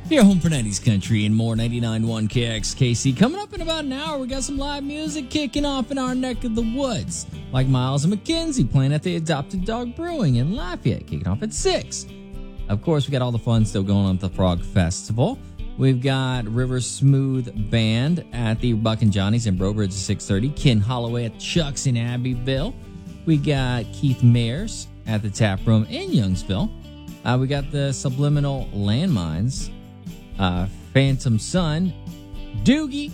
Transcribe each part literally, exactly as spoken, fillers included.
Your home for nineties country and more. Ninety-nine point one K X K C. Coming up in about an hour, we got some live music kicking off in our neck of the woods. Like Miles and McKenzie playing at the Adopted Dog Brewing in Lafayette, kicking off at six. Of course, we got all the fun still going on at the Frog Festival. We've got River Smooth Band at the Buck and Johnny's in Brobridge at six thirty. Ken Holloway at Chuck's in Abbeville. We got Keith Mayers at the Tap Room in Youngsville. Uh, we got the Subliminal Landmines, uh, Phantom Sun, Doogie,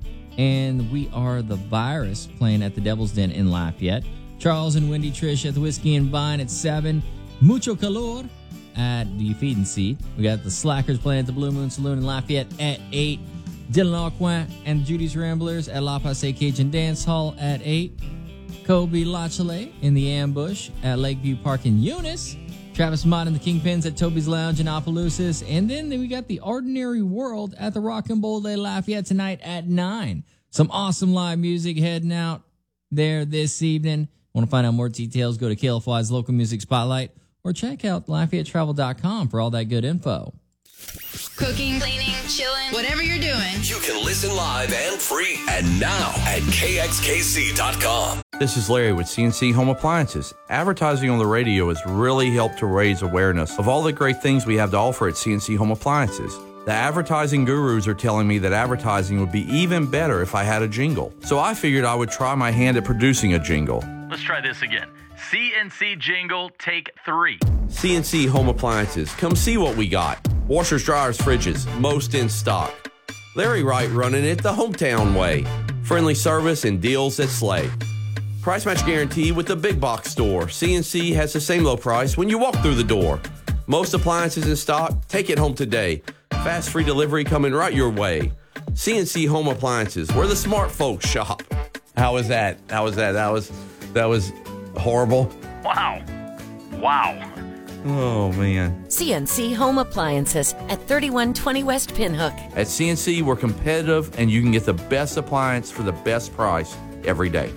and We Are the Virus playing at the Devil's Den in Lafayette. Charles and Wendy Trish at the Whiskey and Vine at seven. Mucho Calor at the Feed and Seed. We got the Slackers playing at the Blue Moon Saloon in Lafayette at eight. Dylan Aucoin and Judy's Ramblers at La Passe Cajun Dance Hall at eight. Kobe Lachele in the Ambush at Lakeview Park in Eunice. Travis Mott and the Kingpins at Toby's Lounge in Opelousas. And then, then we got the Ordinary World at the Rock and Bowl Day Lafayette tonight at nine. Some awesome live music heading out there this evening. Want to find out more details? Go to K L F Y's Local Music Spotlight or check out Lafayette Travel dot com for all that good info. Cooking, cleaning, chilling, whatever you're doing. You can listen live and free and now at K X K C dot com. This is Larry with C N C Home Appliances. Advertising on the radio has really helped to raise awareness of all the great things we have to offer at C N C Home Appliances. The advertising gurus are telling me that advertising would be even better if I had a jingle. So I figured I would try my hand at producing a jingle. Let's try this again. C N C jingle, take three. C N C Home Appliances. Come see what we got. Washers, dryers, fridges, most in stock. Larry Wright running it the hometown way. Friendly service and deals that slay. Price match guarantee with the big box store. C N C has the same low price when you walk through the door. Most appliances in stock. Take it home today. Fast free delivery coming right your way. C N C Home Appliances, where the smart folks shop. How was that? How was that? That was that was horrible. Wow. Wow. Oh, man. C N C Home Appliances at thirty-one twenty West Pinhook. At C N C, we're competitive, and you can get the best appliance for the best price every day.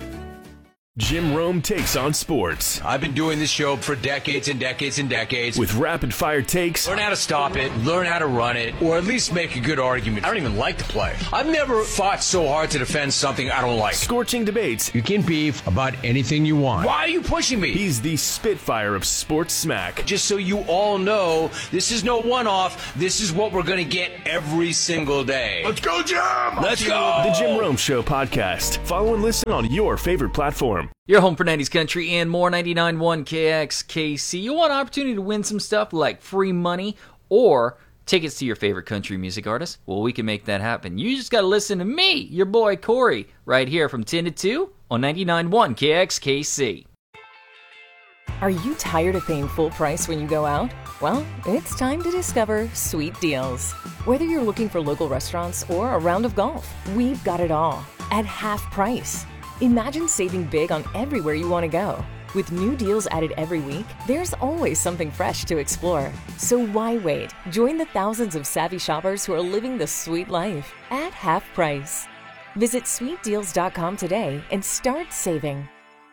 Jim Rome takes on sports. I've been doing this show for decades and decades and decades. With rapid-fire takes. Learn how to stop it, learn how to run it, or at least make a good argument. I don't even like the play. I've never fought so hard to defend something I don't like. Scorching debates. You can beef about anything you want. Why are you pushing me? He's the Spitfire of sports smack. Just so you all know, this is no one-off. This is what we're going to get every single day. Let's go, Jim! Let's go! The Jim Rome Show podcast. Follow and listen on your favorite platform. Your home for nineties country and more. Ninety-nine point one K X K C. You want an opportunity to win some stuff like free money or tickets to your favorite country music artist? Well, we can make that happen. You just got to listen to me, your boy Corey, right here from ten to two on ninety-nine point one K X K C. Are you tired of paying full price when you go out? Well, it's time to discover Sweet Deals. Whether you're looking for local restaurants or a round of golf, we've got it all at half price. Imagine saving big on everywhere you want to go. With new deals added every week, there's always something fresh to explore. So why wait? Join the thousands of savvy shoppers who are living the sweet life at half price. Visit sweet deals dot com today and start saving.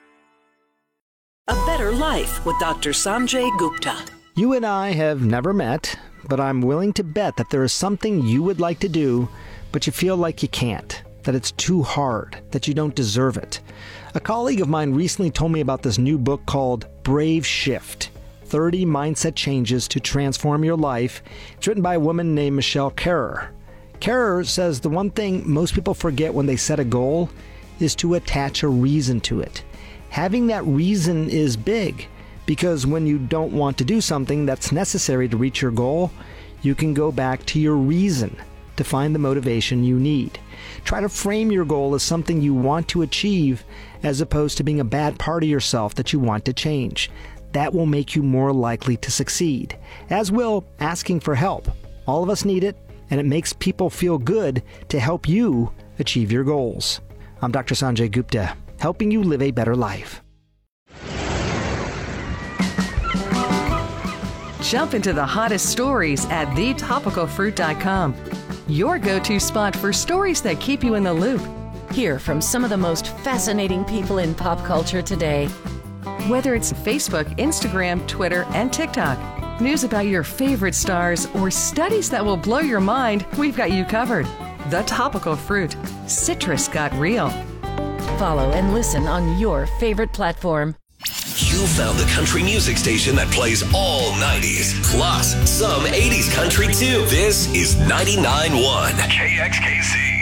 A Better Life with Doctor Sanjay Gupta. You and I have never met, but I'm willing to bet that there is something you would like to do, but you feel like you can't. That it's too hard, that you don't deserve it. A colleague of mine recently told me about this new book called Brave Shift, thirty Mindset Changes to Transform Your Life. It's written by a woman named Michelle Kerrer. Kerrer says the one thing most people forget when they set a goal is to attach a reason to it. Having that reason is big, because when you don't want to do something that's necessary to reach your goal, you can go back to your reason to find the motivation you need. Try to frame your goal as something you want to achieve as opposed to being a bad part of yourself that you want to change. That will make you more likely to succeed, as will asking for help. All of us need it, and it makes people feel good to help you achieve your goals. I'm Doctor Sanjay Gupta, helping you live a better life. Jump into the hottest stories at the topical fruit dot com. Your go-to spot for stories that keep you in the loop. Hear from some of the most fascinating people in pop culture today. Whether it's Facebook, Instagram, Twitter, and TikTok, news about your favorite stars, or studies that will blow your mind, we've got you covered. The Topical Fruit. Citrus got real. Follow and listen on your favorite platform. You found the country music station that plays all nineties, plus some eighties country too. This is ninety-nine point one K X K C.